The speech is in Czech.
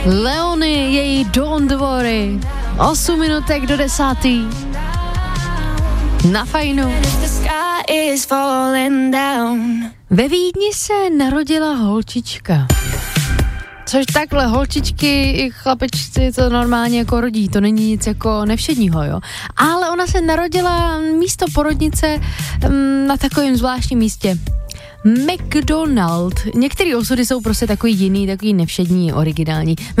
Leony, její Don't Worry. 8 minutek do 10. Na Fajnu. Ve Vídni se narodila holčička. Což takhle, holčičky i chlapečci to normálně jako rodí, to není nic jako nevšedního, jo. Ale ona se narodila místo porodnice na takovém zvláštním místě. McDonald. Některé osudy jsou prostě takový jiný, takový nevšední, originální.